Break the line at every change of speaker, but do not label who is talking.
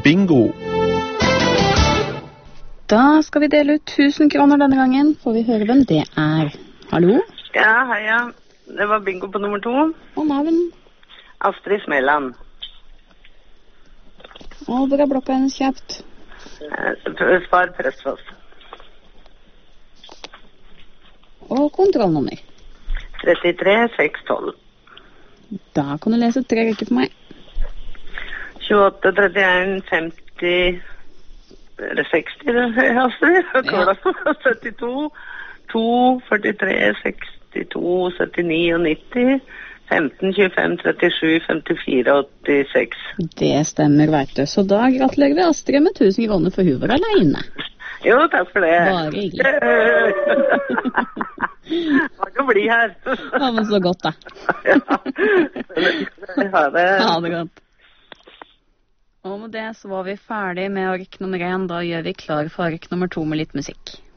bingo.
Da skal vi dele ut 1000 kroner denne gangen. Får vi høre hvem det er. Hallo?
Ja, heia. Det var bingo på nummer 2.
Og navn?
Astrid Smeland.
Og hvor er blokka hennes kjøpt?
Spar Prestfoss.
Og kontrollnummer?
33 612.
Da kan du lese 3 rekker for meg.
28 31 50 60, Astrid. 72 2 43 62 79 og 90. 15 25 37 54 86. Det
stemmer, vet du. Så da gratulerer vi Astrid med 1000 kroner for hun var alene.
Jo, takk for det.
Bare hyggelig.
Var ikke bli her.
Ja, men så godt da.
Ja. Ha det.
Ha det godt. Og med det så var vi ferdig med ork nummer 1. Da gjør vi klar for ork nummer 2 med litt musikk.